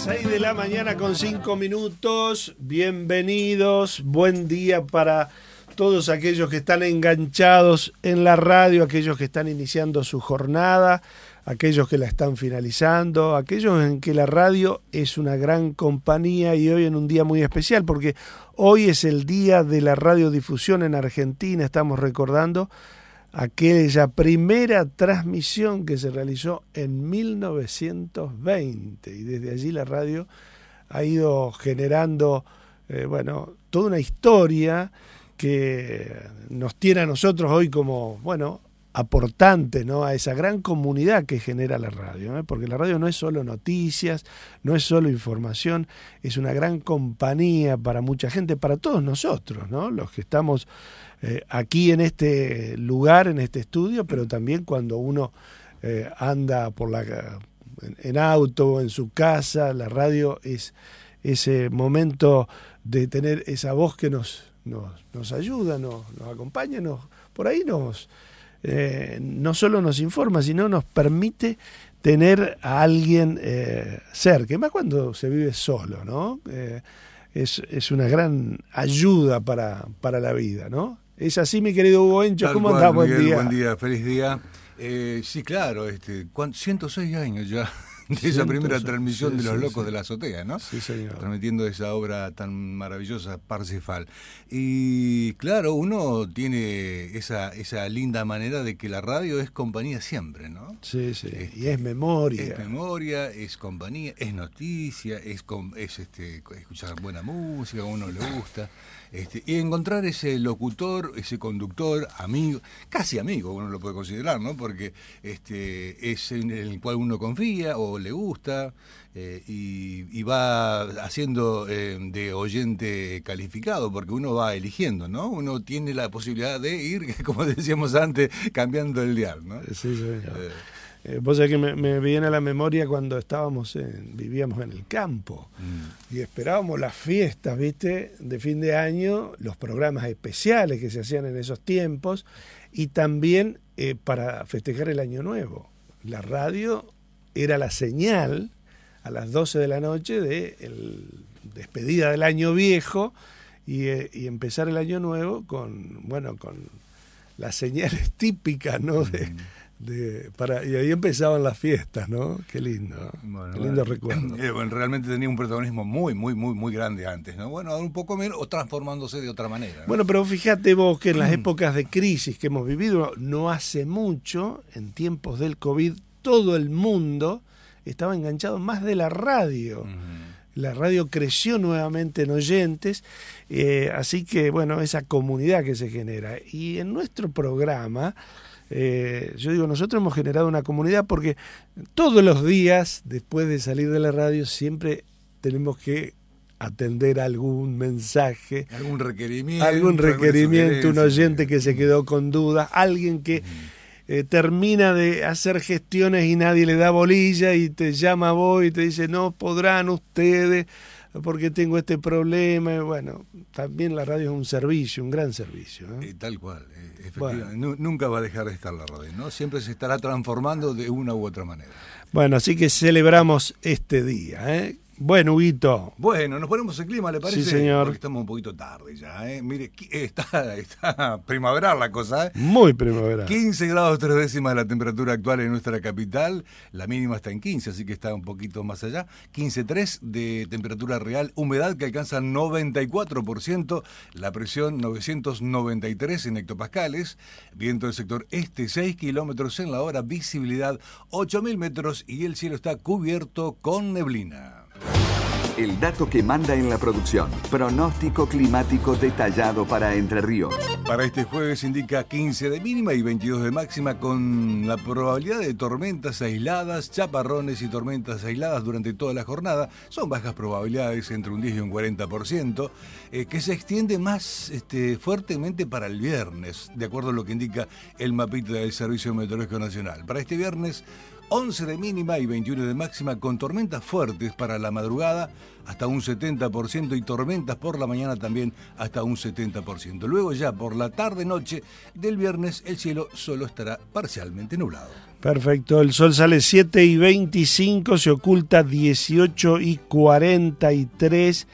6 de la mañana con 5 minutos. Bienvenidos, buen día para todos aquellos que están enganchados en la radio, aquellos que están iniciando su jornada, aquellos que la están finalizando, aquellos en que la radio es una gran compañía, y hoy en un día muy especial porque hoy es el día de la radiodifusión en Argentina. Estamos recordando aquella primera transmisión que se realizó en 1920, y desde allí la radio ha ido generando toda una historia que nos tiene a nosotros hoy como aportantes, ¿no?, a esa gran comunidad que genera la radio, ¿eh? Porque la radio no es solo noticias, no es solo información, es una gran compañía para mucha gente, para todos nosotros, ¿no?, los que estamos aquí en este lugar, en este estudio, pero también cuando uno anda en auto o en su casa. La radio es ese momento de tener esa voz que nos ayuda, nos acompaña, por ahí no solo nos informa, sino nos permite tener a alguien cerca, y más cuando se vive solo, ¿no? Es una gran ayuda para la vida, ¿no? Es así, mi querido Hugo Encho. ¿Cómo andás? Buen día. Buen día, feliz día. Sí, claro, 106 años ya de esa primera transmisión de Los Locos de la Azotea, ¿no? Sí, señor. Transmitiendo esa obra tan maravillosa, Parsifal. Y claro, uno tiene esa linda manera de que la radio es compañía siempre, ¿no? Sí. Y es memoria. Es memoria, es compañía, es noticia, es escuchar buena música, a uno le gusta. Y encontrar ese locutor, ese conductor, amigo, casi amigo, uno lo puede considerar, ¿no? Porque es en el cual uno confía o le gusta, y va haciendo de oyente calificado, porque uno va eligiendo, ¿no? Uno tiene la posibilidad de ir, como decíamos antes, cambiando el dial, ¿no? Sí, señor. Vos sabés que me viene a la memoria cuando vivíamos en el campo y esperábamos las fiestas, ¿viste?, de fin de año, los programas especiales que se hacían en esos tiempos, y también para festejar el Año Nuevo. La radio era la señal a las 12 de la noche de despedida del año viejo y empezar el año nuevo con las señales típicas, ¿no? Y ahí empezaban las fiestas, ¿no? Qué lindo, ¿no? Qué lindo recuerdo. Realmente tenía un protagonismo muy, muy, muy, muy grande antes, ¿no? Bueno, ahora un poco menos, o transformándose de otra manera, ¿no? Bueno, pero fíjate vos que en las épocas de crisis que hemos vivido no hace mucho, en tiempos del COVID, todo el mundo estaba enganchado más de la radio. La radio creció nuevamente en oyentes, así que, esa comunidad que se genera. Y en nuestro programa, nosotros hemos generado una comunidad porque todos los días, después de salir de la radio, siempre tenemos que atender algún mensaje, algún requerimiento, un oyente que se quedó con dudas, alguien que termina de hacer gestiones y nadie le da bolilla y te llama a vos y te dice: no podrán ustedes porque tengo este problema. También la radio es un servicio, un gran servicio, ¿eh? Tal cual, efectivamente. Nunca va a dejar de estar la radio, ¿no? Siempre se estará transformando de una u otra manera. Así que celebramos este día, ¿eh? Bueno, Huguito. Bueno, nos ponemos en clima, ¿le parece? Sí, señor. Porque estamos un poquito tarde ya, ¿eh? Mire, está primaveral la cosa, ¿eh? Muy primaveral. 15 grados 3 décimas la temperatura actual en nuestra capital. La mínima está en 15, así que está un poquito más allá. 15,3 de temperatura real. Humedad que alcanza 94%. La presión 993 en hectopascales. Viento del sector este 6 kilómetros en la hora. Visibilidad 8.000 metros y el cielo está cubierto con neblina. El dato que manda en la producción. Pronóstico climático detallado para Entre Ríos. Para este jueves indica 15 de mínima y 22 de máxima, con la probabilidad de tormentas aisladas, chaparrones y tormentas aisladas durante toda la jornada. Son bajas probabilidades, entre un 10 y un 40%, que se extiende más fuertemente para el viernes, de acuerdo a lo que indica el mapita del Servicio Meteorológico Nacional. Para este viernes, 11 de mínima y 21 de máxima, con tormentas fuertes para la madrugada hasta un 70% y tormentas por la mañana también hasta un 70%. Luego ya por la tarde-noche del viernes el cielo solo estará parcialmente nublado. Perfecto, el sol sale 7:25, se oculta 18:43.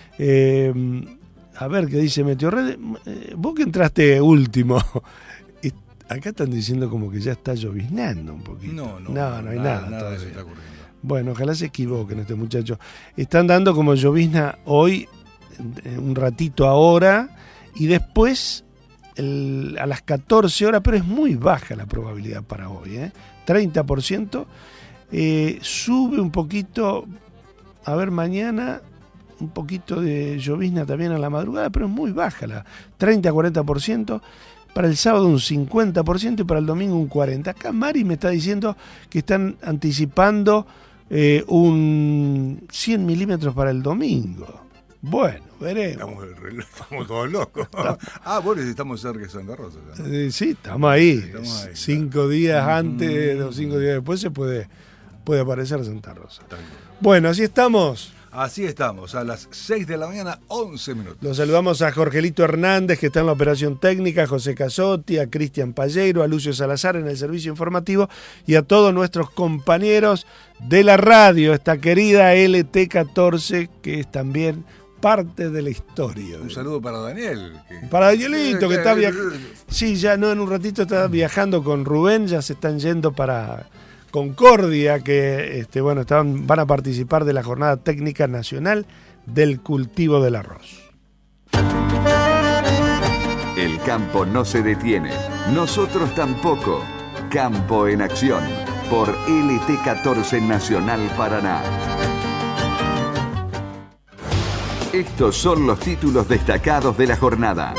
A ver qué dice Meteorred. Vos que entraste último, acá están diciendo como que ya está lloviznando un poquito. No hay nada de eso está ocurriendo. Bueno, ojalá se equivoquen este muchacho. Están dando como llovizna hoy, un ratito ahora, y después a las 14 horas, pero es muy baja la probabilidad para hoy, 30%. Sube un poquito, a ver, mañana un poquito de llovizna también a la madrugada, pero es muy baja, 30-40%. Para el sábado un 50% y para el domingo un 40%. Acá Mari me está diciendo que están anticipando un 100 milímetros para el domingo. Bueno, veremos. Estamos todos locos. Bueno, estamos cerca de Santa Rosa. Sí, estamos ahí. 5 días antes o 5 días después puede aparecer Santa Rosa. Bueno, así estamos. Así estamos, a las 6 de la mañana, 11 minutos. Los saludamos a Jorgelito Hernández, que está en la operación técnica, a José Casotti, a Cristian Palleiro, a Lucio Salazar en el servicio informativo y a todos nuestros compañeros de la radio, esta querida LT14, que es también parte de la historia. Un saludo para Daniel. Para Danielito, que está viajando. Sí, ya no, en un ratito está viajando con Rubén, ya se están yendo para Concordia, que van a participar de la Jornada Técnica Nacional del Cultivo del Arroz. El campo no se detiene, nosotros tampoco. Campo en Acción, por LT14 Nacional Paraná. Estos son los títulos destacados de la jornada.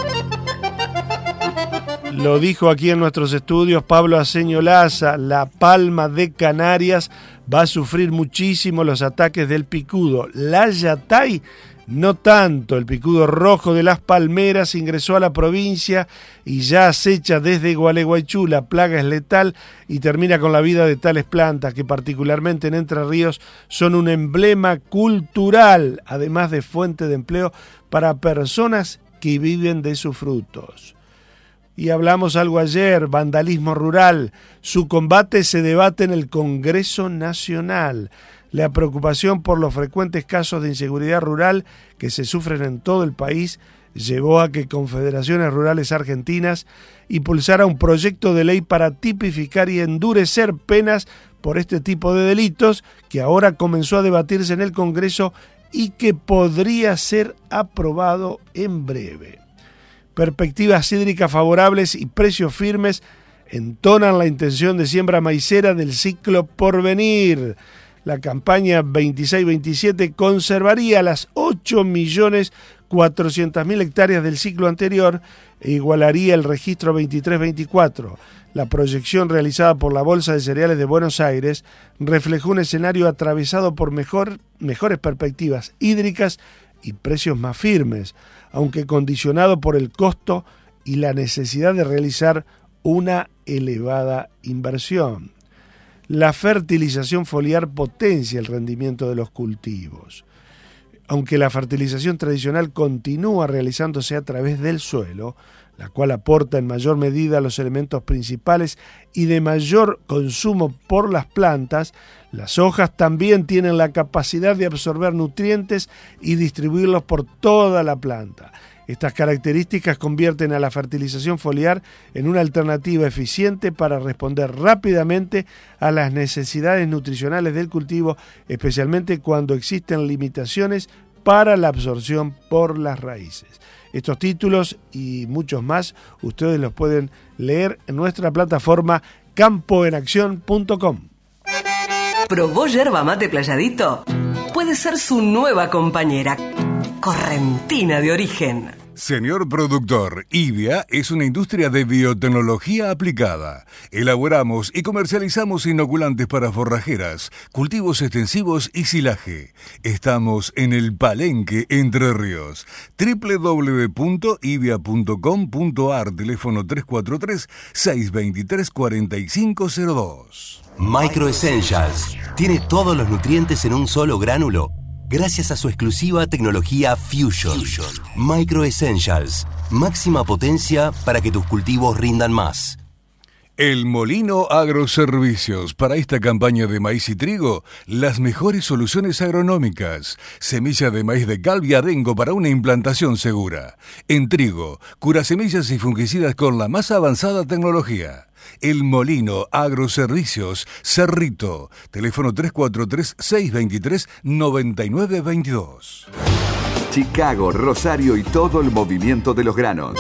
Lo dijo aquí en nuestros estudios Pablo Aseño Laza, la palma de Canarias va a sufrir muchísimo los ataques del picudo. La Yatay no tanto. El picudo rojo de las palmeras ingresó a la provincia y ya acecha desde Gualeguaychú. La plaga es letal y termina con la vida de tales plantas que particularmente en Entre Ríos son un emblema cultural, además de fuente de empleo para personas que viven de sus frutos. Y hablamos algo ayer, vandalismo rural. Su combate se debate en el Congreso Nacional. La preocupación por los frecuentes casos de inseguridad rural que se sufren en todo el país llevó a que Confederaciones Rurales Argentinas impulsara un proyecto de ley para tipificar y endurecer penas por este tipo de delitos, que ahora comenzó a debatirse en el Congreso y que podría ser aprobado en breve. Perspectivas hídricas favorables y precios firmes entonan la intención de siembra maicera del ciclo por venir. La campaña 26-27 conservaría las 8.400.000 hectáreas del ciclo anterior e igualaría el registro 23-24. La proyección realizada por la Bolsa de Cereales de Buenos Aires reflejó un escenario atravesado por mejores perspectivas hídricas y precios más firmes, aunque condicionado por el costo y la necesidad de realizar una elevada inversión. La fertilización foliar potencia el rendimiento de los cultivos. Aunque la fertilización tradicional continúa realizándose a través del suelo, la cual aporta en mayor medida los elementos principales y de mayor consumo por las plantas, las hojas también tienen la capacidad de absorber nutrientes y distribuirlos por toda la planta. Estas características convierten a la fertilización foliar en una alternativa eficiente para responder rápidamente a las necesidades nutricionales del cultivo, especialmente cuando existen limitaciones para la absorción por las raíces. Estos títulos y muchos más ustedes los pueden leer en nuestra plataforma campoenacción.com. ¿Probó yerba mate Playadito? Puede ser su nueva compañera, correntina de origen. Señor productor, IBIA es una industria de biotecnología aplicada. Elaboramos y comercializamos inoculantes para forrajeras, cultivos extensivos y silaje. Estamos en el Palenque, Entre Ríos. www.ibia.com.ar, teléfono 343-623-4502. Micro Essentials tiene todos los nutrientes en un solo gránulo, gracias a su exclusiva tecnología Fusion. Micro Essentials, máxima potencia para que tus cultivos rindan más. El Molino Agroservicios. Para esta campaña de maíz y trigo, las mejores soluciones agronómicas. Semilla de maíz de cal Viadengo para una implantación segura. En trigo, curasemillas y fungicidas con la más avanzada tecnología. El Molino Agroservicios, Cerrito. Teléfono 343-623-9922. Chicago, Rosario y todo el movimiento de los granos.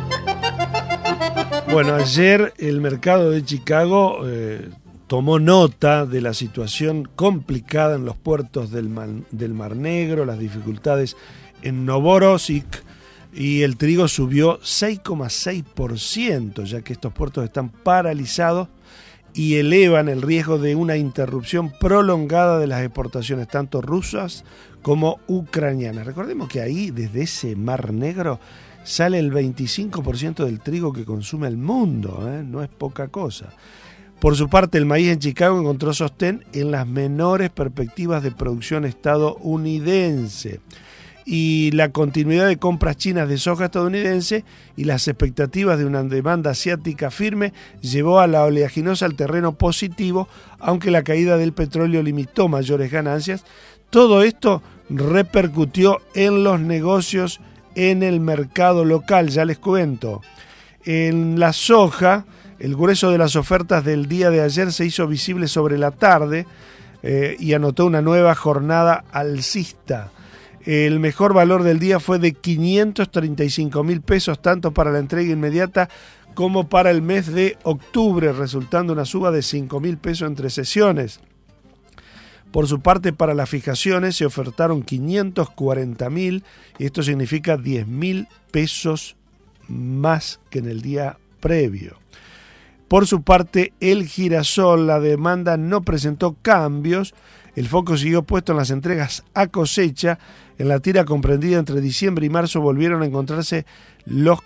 Bueno, ayer el mercado de Chicago tomó nota de la situación complicada en los puertos del Mar Negro, las dificultades en Novorossiysk, y el trigo subió 6,6%, ya que estos puertos están paralizados y elevan el riesgo de una interrupción prolongada de las exportaciones, tanto rusas como ucranianas. Recordemos que ahí, desde ese Mar Negro, sale el 25% del trigo que consume el mundo, no es poca cosa. Por su parte, el maíz en Chicago encontró sostén en las menores perspectivas de producción estadounidense. Y la continuidad de compras chinas de soja estadounidense y las expectativas de una demanda asiática firme llevó a la oleaginosa al terreno positivo, aunque la caída del petróleo limitó mayores ganancias. Todo esto repercutió en los negocios en el mercado local, ya les cuento. En la soja, el grueso de las ofertas del día de ayer se hizo visible sobre la tarde y anotó una nueva jornada alcista. El mejor valor del día fue de 535.000 pesos, tanto para la entrega inmediata como para el mes de octubre, resultando una suba de 5.000 pesos entre sesiones. Por su parte, para las fijaciones se ofertaron 540.000 y esto significa 10.000 pesos más que en el día previo. Por su parte, el girasol, la demanda no presentó cambios. El foco siguió puesto en las entregas a cosecha. En la tira comprendida entre diciembre y marzo volvieron a encontrarse los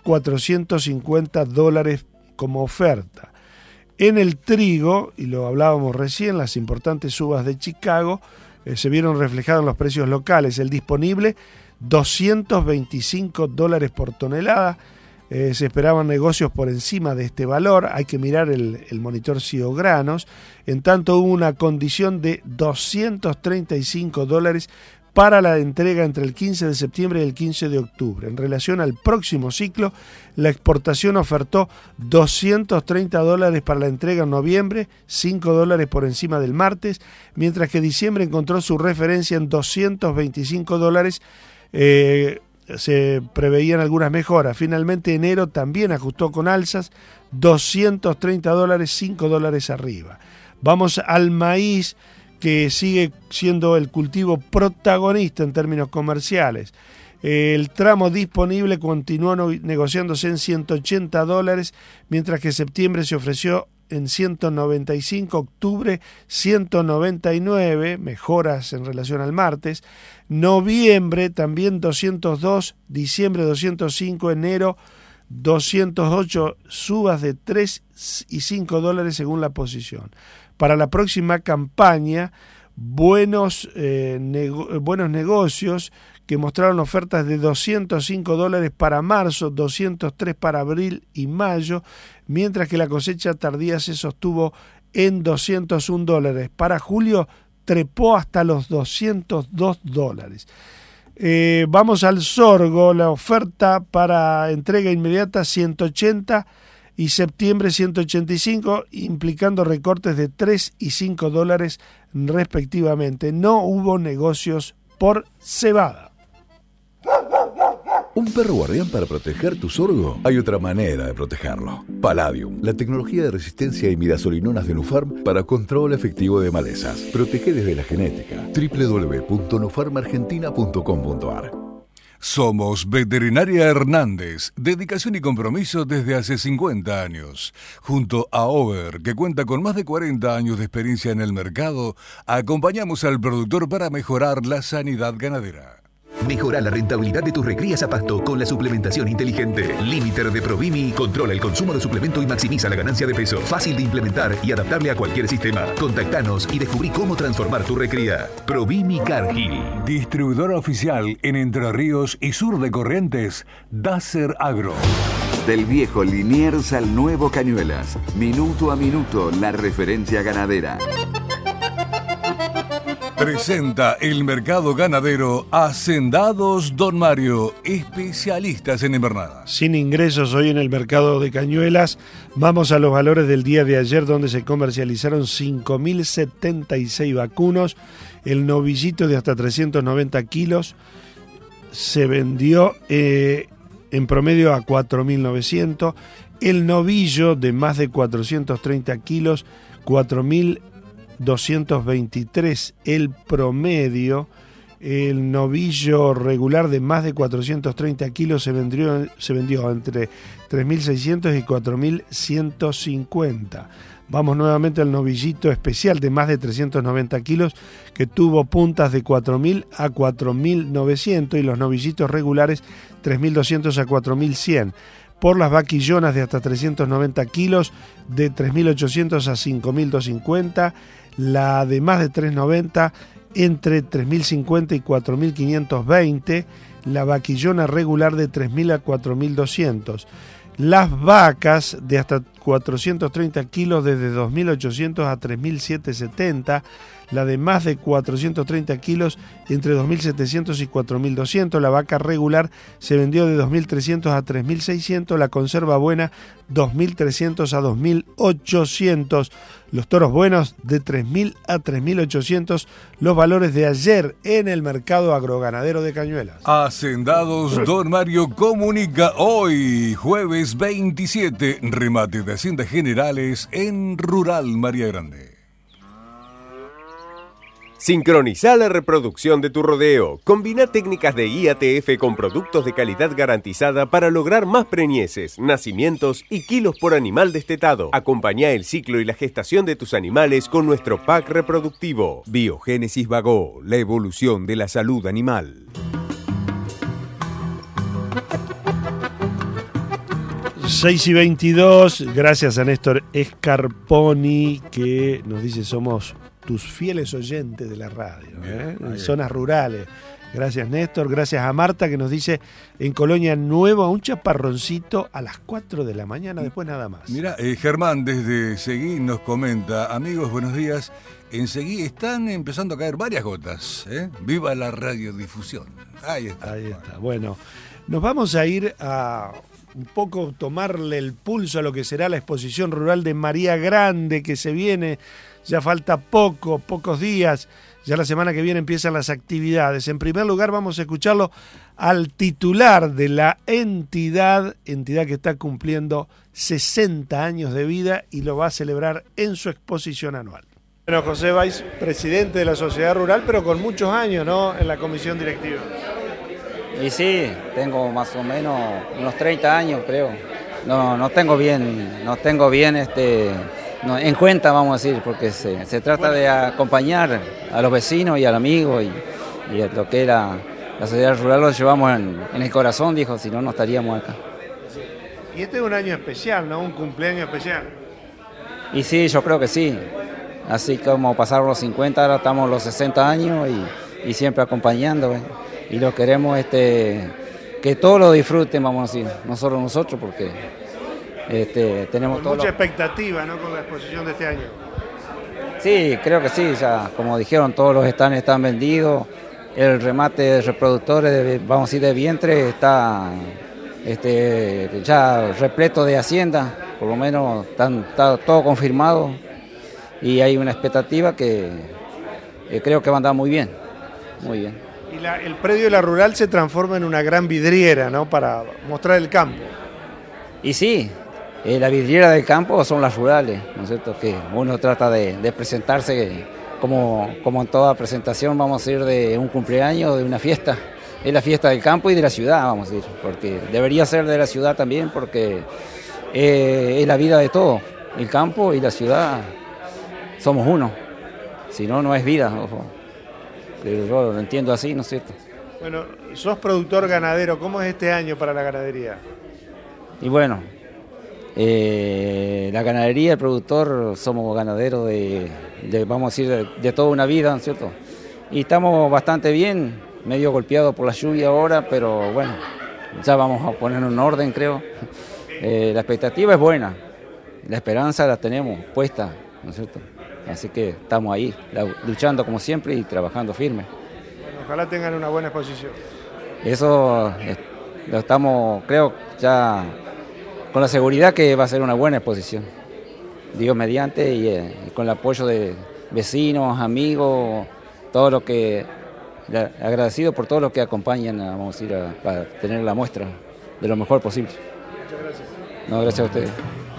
$450 como oferta. En el trigo, y lo hablábamos recién, las importantes subas de Chicago se vieron reflejadas en los precios locales. El disponible, $225 por tonelada. Se esperaban negocios por encima de este valor. Hay que mirar el monitor CIO Granos. En tanto, hubo una condición de $235 para la entrega entre el 15 de septiembre y el 15 de octubre. En relación al próximo ciclo, la exportación ofertó $230 para la entrega en noviembre, $5 por encima del martes, mientras que diciembre encontró su referencia en $225. Se preveían algunas mejoras. Finalmente, enero también ajustó con alzas, $230, $5 arriba. Vamos al maíz, que sigue siendo el cultivo protagonista en términos comerciales. El tramo disponible continuó negociándose en $180, mientras que septiembre se ofreció en 195, octubre 199, mejoras en relación al martes. Noviembre también 202, diciembre 205, enero 208, subas de $3 y $5 según la posición. Para la próxima campaña, buenos negocios que mostraron ofertas de $205 para marzo, $203 para abril y mayo, mientras que la cosecha tardía se sostuvo en $201. Para julio trepó hasta los $202. Vamos al sorgo, la oferta para entrega inmediata $180 y septiembre 185, implicando recortes de $3 y $5 respectivamente. No hubo negocios por cebada. ¿Un perro guardián para proteger tu sorgo? Hay otra manera de protegerlo. Palladium, la tecnología de resistencia a imidazolinonas de Nufarm para control efectivo de malezas. Protege desde la genética. www.nufarmargentina.com.ar. Somos Veterinaria Hernández, dedicación y compromiso desde hace 50 años. Junto a Over, que cuenta con más de 40 años de experiencia en el mercado, acompañamos al productor para mejorar la sanidad ganadera. Mejora la rentabilidad de tus recrías a pasto con la suplementación inteligente. Limiter de Provimi controla el consumo de suplemento y maximiza la ganancia de peso. Fácil de implementar y adaptable a cualquier sistema. Contactanos y descubrí cómo transformar tu recría. Provimi Cargill. Distribuidora oficial en Entre Ríos y sur de Corrientes, Dacer Agro. Del viejo Liniers al nuevo Cañuelas. Minuto a minuto, la referencia ganadera. Presenta el mercado ganadero Hacendados Don Mario, especialistas en invernada. Sin ingresos hoy en el mercado de Cañuelas. Vamos a los valores del día de ayer, donde se comercializaron 5.076 vacunos. El novillito de hasta 390 kilos se vendió en promedio a 4.900. El novillo de más de 430 kilos, 4.223 el promedio. El novillo regular de más de 430 kilos se vendió entre 3.600 y 4.150. Vamos nuevamente al novillito especial de más de 390 kilos, que tuvo puntas de 4.000 a 4.900, y los novillitos regulares 3.200 a 4.100. Por las vaquillonas de hasta 390 kilos, de 3.800 a 5.250, la de más de 390 entre 3.050 y 4.520, la vaquillona regular de 3.000 a 4.200. Las vacas de hasta 430 kilos desde 2.800 a 3.770, la de más de 430 kilos entre 2.700 y 4.200, la vaca regular se vendió de 2.300 a 3.600, la conserva buena 2.300 a 2.800, los toros buenos de 3.000 a 3.800, los valores de ayer en el mercado agroganadero de Cañuelas. Hacendados Don Mario comunica hoy, jueves 27, remate de Haciendas Generales en Rural María Grande. Sincroniza la reproducción de tu rodeo. Combina técnicas de IATF con productos de calidad garantizada para lograr más preñeces, nacimientos y kilos por animal destetado. Acompaña el ciclo y la gestación de tus animales con nuestro pack reproductivo. Biogénesis Vago, la evolución de la salud animal. Seis y 22, gracias a Néstor Scarponi, que nos dice: somos tus fieles oyentes de la radio, en zonas rurales. Gracias, Néstor. Gracias a Marta, que nos dice: en Colonia Nueva, un chaparroncito a las 4 de la mañana, después nada más. Mira, Germán desde Seguí nos comenta: amigos, buenos días. En Seguí están empezando a caer varias gotas. Viva la radiodifusión. Ahí está. Ahí está. Bueno, nos vamos a ir a un poco tomarle el pulso a lo que será la exposición rural de María Grande, que se viene. Ya falta pocos días. Ya la semana que viene empiezan las actividades. En primer lugar, vamos a escucharlo al titular de la entidad que está cumpliendo 60 años de vida y lo va a celebrar en su exposición anual. Bueno, José Valls, presidente de la Sociedad Rural, pero con muchos años, ¿no?, en la comisión directiva. Y sí, tengo más o menos unos 30 años, creo. No tengo bien en cuenta, vamos a decir, porque se trata de acompañar a los vecinos y al amigo y lo que es la sociedad rural lo llevamos en el corazón, dijo, si no, no estaríamos acá. Y este es un año especial, ¿no? Un cumpleaños especial. Y sí, yo creo que sí. Así como pasaron los 50, ahora estamos los 60 años y siempre acompañando. Y lo queremos que todos lo disfruten, vamos a decir, no solo nosotros, porque tenemos con mucha expectativa, ¿no?, con la exposición de este año. Sí, creo que sí, ya como dijeron, todos los stands están vendidos, el remate de reproductores, vamos a decir, de vientre está ya repleto de hacienda, por lo menos está todo confirmado y hay una expectativa que creo que va a andar muy bien, muy bien. Y el predio de la rural se transforma en una gran vidriera, ¿no?, para mostrar el campo. Y sí, la vidriera del campo son las rurales, ¿no es cierto?, que uno trata de presentarse como en toda presentación, vamos a decir, de un cumpleaños, de una fiesta, es la fiesta del campo y de la ciudad, vamos a decir, porque debería ser de la ciudad también, porque es la vida de todo. El campo y la ciudad somos uno, si no, no es vida. Ojo. Pero yo lo entiendo así, ¿no es cierto? Bueno, sos productor ganadero, ¿cómo es este año para la ganadería? Y bueno, la ganadería, el productor, somos ganaderos de vamos a decir, de toda una vida, ¿no es cierto? Y estamos bastante bien, medio golpeados por la lluvia ahora, pero bueno, ya vamos a poner un orden, creo. La expectativa es buena, la esperanza la tenemos puesta, ¿no es cierto? Así que estamos ahí, luchando como siempre y trabajando firme. Bueno, ojalá tengan una buena exposición. Eso lo estamos, creo, ya con la seguridad que va a ser una buena exposición. Dios mediante y con el apoyo de vecinos, amigos, todo lo que, agradecido por todos los que acompañan, vamos a decir, para tener la muestra de lo mejor posible. Muchas gracias. No, gracias a ustedes.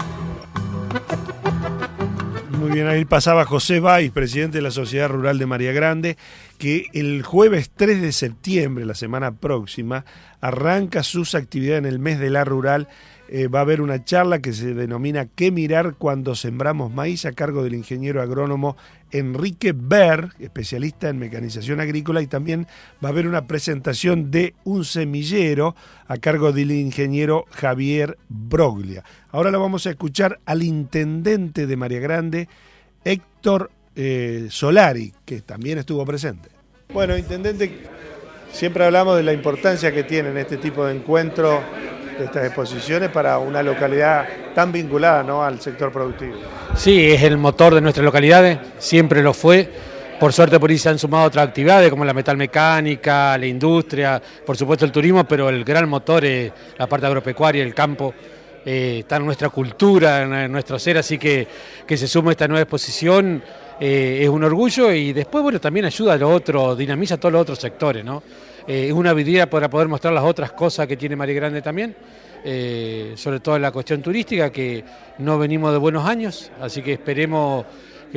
Muy bien, ahí pasaba José Báez, presidente de la Sociedad Rural de María Grande, que el jueves 3 de septiembre, la semana próxima, arranca sus actividades en el mes de la rural. Va a haber una charla que se denomina ¿Qué mirar cuando sembramos maíz?, a cargo del ingeniero agrónomo Enrique Ber, especialista en mecanización agrícola, y también va a haber una presentación de un semillero a cargo del ingeniero Javier Broglia. Ahora lo vamos a escuchar al intendente de María Grande, Héctor Solari, que también estuvo presente. Bueno, intendente, siempre hablamos de la importancia que tienen este tipo de encuentros, de estas exposiciones para una localidad tan vinculada, ¿no?, al sector productivo. Sí, es el motor de nuestras localidades, siempre lo fue. Por suerte por ahí se han sumado otras actividades como la metalmecánica, la industria, por supuesto el turismo, pero el gran motor es la parte agropecuaria, el campo. Está en nuestra cultura, en nuestro ser, así que se sume esta nueva exposición es un orgullo, y después bueno también ayuda a lo otro, dinamiza todos los otros sectores, ¿no? Es una vidriera para poder mostrar las otras cosas que tiene María Grande también, sobre todo en la cuestión turística, que no venimos de buenos años, así que esperemos que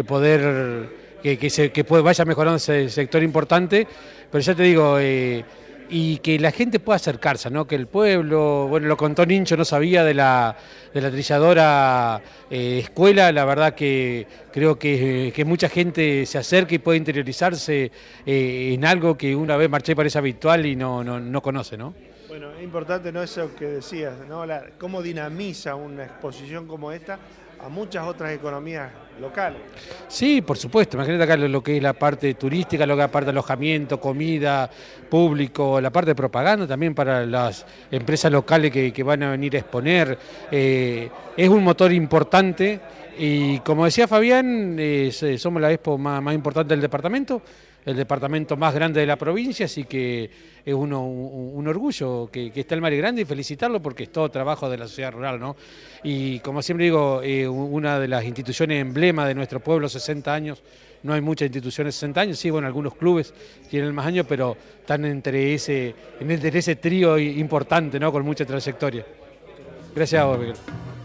vaya mejorando ese sector importante, pero ya te digo, y que la gente pueda acercarse, ¿no? Que el pueblo, bueno, lo contó Nincho, no sabía de la trilladora escuela, la verdad que creo que mucha gente se acerca y puede interiorizarse en algo que una vez marché parece habitual y no conoce, ¿no? Bueno, es importante, ¿no?, eso que decías, ¿no?, cómo dinamiza una exposición como esta a muchas otras economías locales. Sí, por supuesto. Imagínate acá lo que es la parte turística, lo que es la parte de alojamiento, comida, público, la parte de propaganda también para las empresas locales que van a venir a exponer. Es un motor importante y, como decía Fabián, somos la expo más importante del departamento, el departamento más grande de la provincia, así que es un orgullo que esté el María Grande, y felicitarlo porque es todo trabajo de la sociedad rural, ¿no? Y como siempre digo, una de las instituciones emblema de nuestro pueblo, 60 años, no hay muchas instituciones 60 años, sí, bueno, algunos clubes tienen más años, pero están entre ese trío importante, ¿no?, con mucha trayectoria. Gracias a vos, Miguel.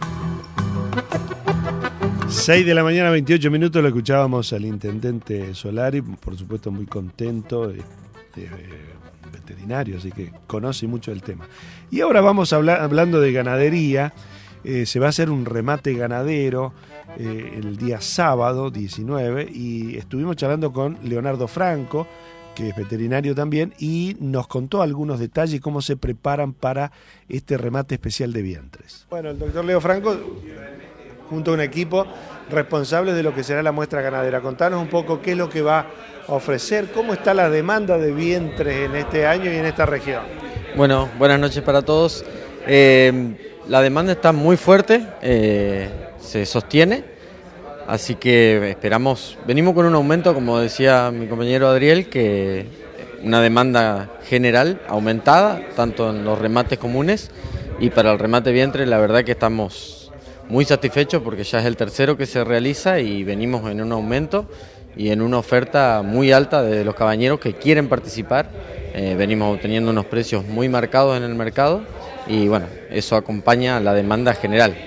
6 de la mañana, 28 minutos, lo escuchábamos al intendente Solari, por supuesto muy contento, veterinario, así que conoce mucho el tema. Y ahora vamos hablando de ganadería. Se va a hacer un remate ganadero el día sábado 19, y estuvimos charlando con Leonardo Franco, que es veterinario también, y nos contó algunos detalles, cómo se preparan para este remate especial de vientres. Bueno, el doctor Leo Franco, junto a un equipo responsable de lo que será la muestra ganadera. Contanos un poco qué es lo que va a ofrecer, cómo está la demanda de vientres en este año y en esta región. Bueno, buenas noches para todos. La demanda está muy fuerte, se sostiene, así que venimos con un aumento, como decía mi compañero Adriel, que una demanda general aumentada, tanto en los remates comunes y para el remate vientre. La verdad que estamos muy satisfechos porque ya es el tercero que se realiza y venimos en un aumento y en una oferta muy alta de los cabañeros que quieren participar. Venimos obteniendo unos precios muy marcados en el mercado y bueno, eso acompaña a la demanda general.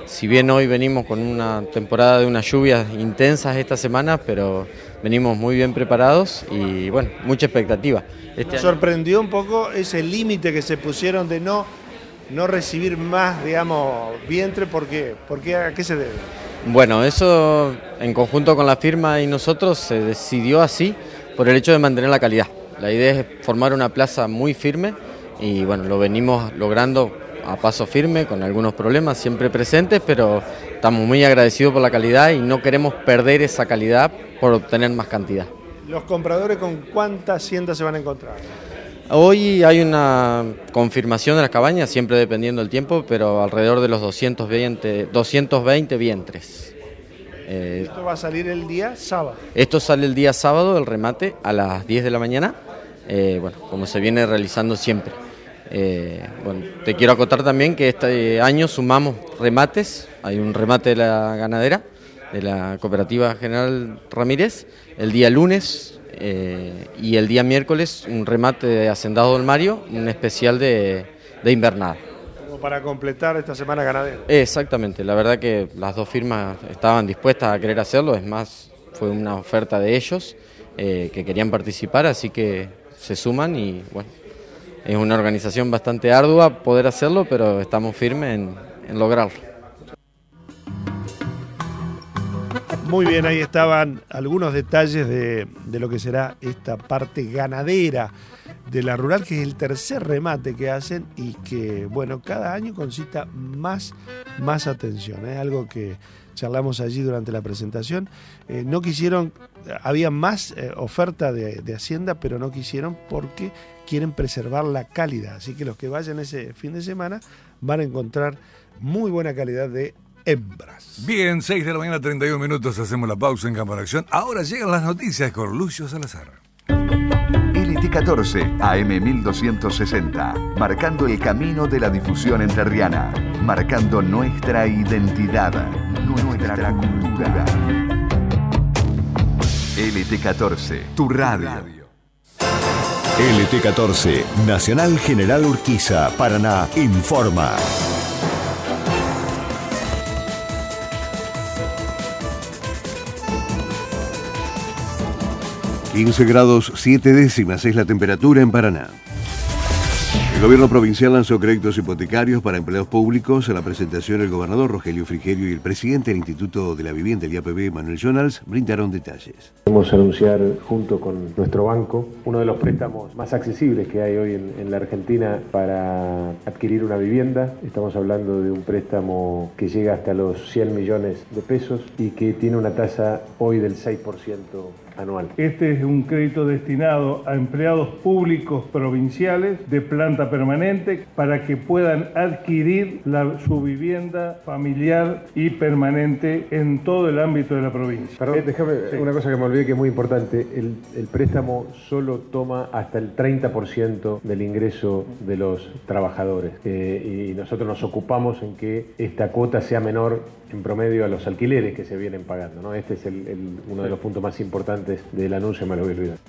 Si bien hoy venimos con una temporada de unas lluvias intensas esta semana, pero venimos muy bien preparados y bueno, mucha expectativa. ¿Me sorprendió un poco ese límite que se pusieron de no recibir más, digamos, vientre? ¿Por qué? ¿A qué se debe? Bueno, eso en conjunto con la firma y nosotros se decidió así por el hecho de mantener la calidad. La idea es formar una plaza muy firme y bueno, lo venimos logrando a paso firme, con algunos problemas siempre presentes, pero estamos muy agradecidos por la calidad y no queremos perder esa calidad por obtener más cantidad. ¿Los compradores con cuántas haciendas se van a encontrar? Hoy hay una confirmación de las cabañas, siempre dependiendo del tiempo, pero alrededor de los 220 vientres. ¿Esto va a salir el día sábado? Esto sale el día sábado, el remate, a las 10 de la mañana, bueno, como se viene realizando siempre. Bueno, te quiero acotar también que este año sumamos remates. Hay un remate de la ganadera, de la Cooperativa General Ramírez, el día lunes y el día miércoles un remate de Hacendado del Mario, un especial de invernada. Como para completar esta semana ganadera. Exactamente, la verdad que las dos firmas estaban dispuestas a querer hacerlo, es más, fue una oferta de ellos que querían participar, así que se suman y bueno. Es una organización bastante ardua poder hacerlo, pero estamos firmes en lograrlo. Muy bien, ahí estaban algunos detalles de lo que será esta parte ganadera de la rural, que es el tercer remate que hacen y que, bueno, cada año concita más atención. Es algo que charlamos allí durante la presentación. No quisieron, había más oferta de hacienda, pero no quisieron porque quieren preservar la calidad. Así que los que vayan ese fin de semana van a encontrar muy buena calidad de hembras. Bien, 6 de la mañana, 31 minutos, hacemos la pausa en Campo en Acción. Ahora llegan las noticias con Lucio Salazar. LT14, AM 1260, marcando el camino de la difusión entrerriana, marcando nuestra identidad, nuestra cultura. LT14, tu radio. LT14, Nacional General Urquiza, Paraná, informa. ...15 grados 7 décimas es la temperatura en Paraná. El gobierno provincial lanzó créditos hipotecarios para empleados públicos. En la presentación, el gobernador Rogelio Frigerio y el presidente del Instituto de la Vivienda, el IAPB, Manuel Jonals, brindaron detalles. Queremos anunciar, junto con nuestro banco, uno de los préstamos más accesibles que hay hoy en la Argentina para adquirir una vivienda. Estamos hablando de un préstamo que llega hasta los 100 millones de pesos y que tiene una tasa hoy del 6% anual. Este es un crédito destinado a empleados públicos provinciales de planta permanente para que puedan adquirir su vivienda familiar y permanente en todo el ámbito de la provincia. Perdón, déjame una cosa que me olvidé que es muy importante. El préstamo solo toma hasta el 30% del ingreso de los trabajadores y nosotros nos ocupamos en que esta cuota sea menor en promedio a los alquileres que se vienen pagando, ¿no? Este es uno de los puntos más importantes del anuncio, me lo voy a olvidar.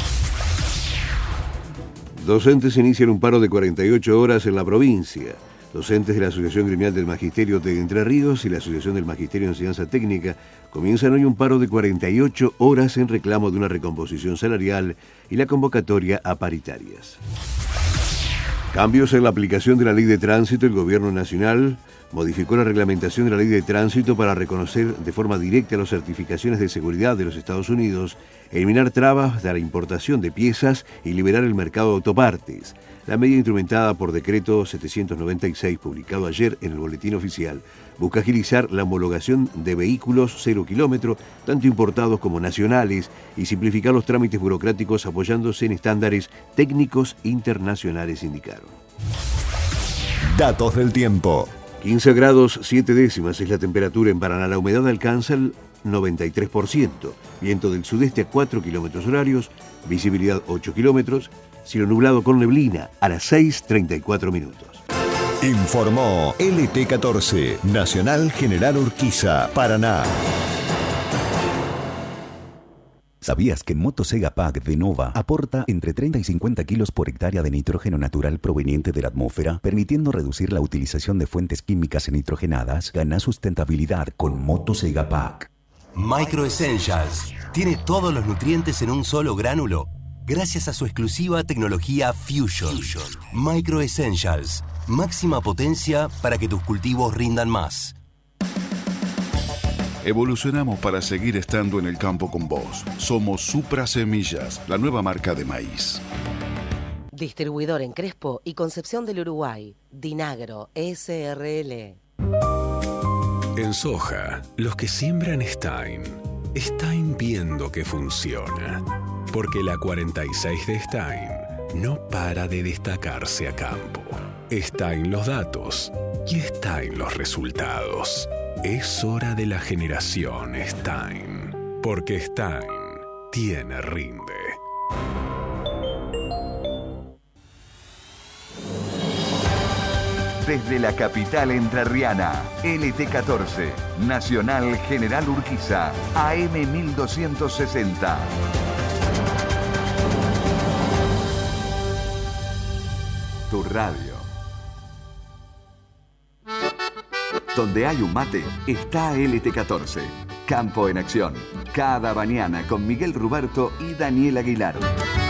Docentes inician un paro de 48 horas en la provincia. Docentes de la Asociación Gremial del Magisterio de Entre Ríos y la Asociación del Magisterio de Enseñanza Técnica comienzan hoy un paro de 48 horas en reclamo de una recomposición salarial y la convocatoria a paritarias. Cambios en la aplicación de la Ley de Tránsito. El Gobierno Nacional modificó la reglamentación de la Ley de Tránsito para reconocer de forma directa las certificaciones de seguridad de los Estados Unidos, eliminar trabas de la importación de piezas y liberar el mercado de autopartes. La medida instrumentada por decreto 796, publicado ayer en el Boletín Oficial, busca agilizar la homologación de vehículos 0 kilómetro, tanto importados como nacionales, y simplificar los trámites burocráticos apoyándose en estándares técnicos internacionales, indicaron. Datos del tiempo. 15 grados 7 décimas es la temperatura en Paraná. La humedad alcanza el 93%. Viento del sudeste a 4 kilómetros horarios. Visibilidad 8 kilómetros. Cielo nublado con neblina a las 6:34 minutos. Informó LT14, Nacional General Urquiza, Paraná. ¿Sabías que Motosega Pack de Nova aporta entre 30 y 50 kilos por hectárea de nitrógeno natural proveniente de la atmósfera, permitiendo reducir la utilización de fuentes químicas nitrogenadas? Gana sustentabilidad con Motosega Pack. Micro Essentials tiene todos los nutrientes en un solo gránulo gracias a su exclusiva tecnología Fusion. Micro Essentials, máxima potencia para que tus cultivos rindan más. Evolucionamos para seguir estando en el campo con vos. Somos Supra Semillas, la nueva marca de maíz. Distribuidor en Crespo y Concepción del Uruguay. Dinagro SRL. En soja, los que siembran Stein viendo que funciona. Porque la 46 de Stein no para de destacarse a campo. Stein los datos y Stein los resultados. Es hora de la generación Stein, porque Stein tiene rinde. Desde la capital entrerriana, LT14, Nacional General Urquiza, AM 1260. Tu radio. Donde hay un mate, está LT14. Campo en acción. Cada mañana con Miguel Ruberto y Daniel Aguilar.